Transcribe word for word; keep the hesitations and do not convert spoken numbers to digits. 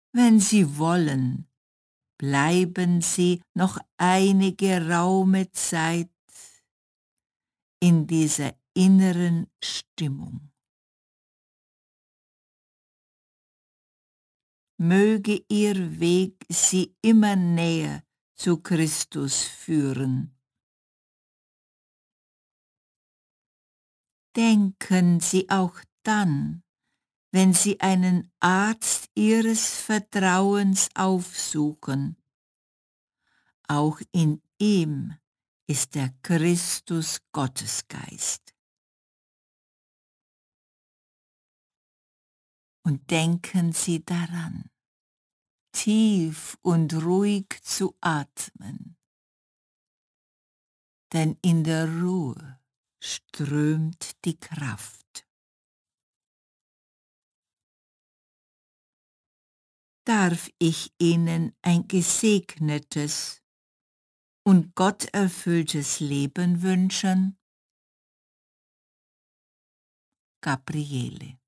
Wenn Sie wollen, bleiben Sie noch einige raume Zeit in dieser inneren Stimmung. Möge Ihr Weg Sie immer näher zu Christus führen. Denken Sie auch dann, wenn Sie einen Arzt Ihres Vertrauens aufsuchen. Auch in ihm ist der Christus Gottesgeist. Und denken Sie daran, tief und ruhig zu atmen, denn in der Ruhe strömt die Kraft. Darf ich Ihnen ein gesegnetes und gotterfülltes Leben wünschen? Gabriele.